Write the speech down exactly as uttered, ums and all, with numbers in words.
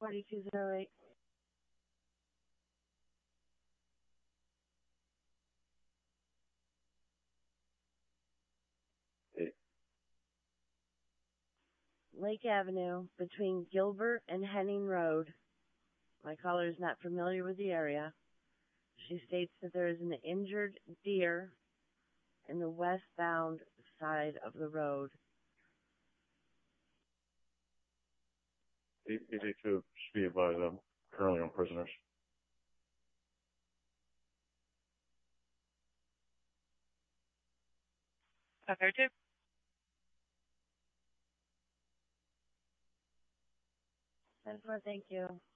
forty-two oh eight. Lake Avenue between Gilbert and Henning Road. My caller is not familiar with the area. She states that there is an injured deer in the westbound side of the road. E D two, just be advised, I'm currently on prisoners. Okay, two. ten four, thank you.